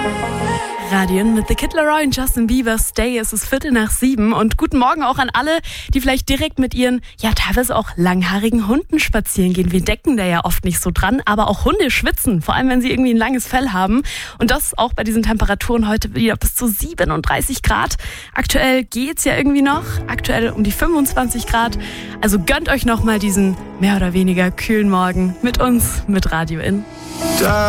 Radio mit The Kid Laroi und Justin Bieber, Stay. Es ist 6:45 und guten Morgen auch an alle, die vielleicht direkt mit ihren, ja teilweise auch langhaarigen Hunden spazieren gehen. Wir denken da ja oft nicht so dran, aber auch Hunde schwitzen, vor allem wenn sie irgendwie ein langes Fell haben. Und das auch bei diesen Temperaturen heute wieder bis zu 37 Grad. Aktuell geht's ja irgendwie noch, aktuell um die 25 Grad. Also gönnt euch nochmal diesen mehr oder weniger kühlen Morgen mit uns, mit Radio In.